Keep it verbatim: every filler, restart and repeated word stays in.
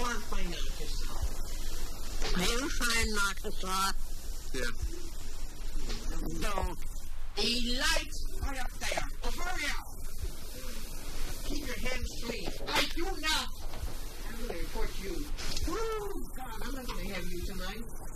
want to find Arkansas. Are you find Arkansas? Yeah. Don't. The lights are up there. Oh, hurry up. Keep your hands clean. I do not. I'm going to report you. Oh, God, I'm not going to have you tonight.